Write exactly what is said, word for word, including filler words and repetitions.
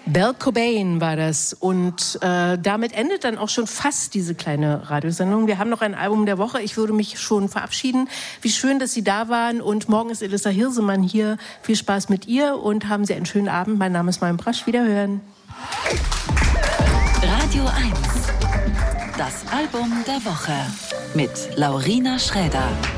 Kurt Cobain war das und äh, damit endet dann auch schon fast diese kleine Radiosendung. Wir haben noch ein Album der Woche. Ich würde mich schon verabschieden. Wie schön, dass Sie da waren und morgen ist Elissa Hirsemann hier. Viel Spaß mit ihr und haben Sie einen schönen Abend. Mein Name ist Marion Brasch. Wiederhören. Radio eins. Das Album der Woche mit Laurina Schräder.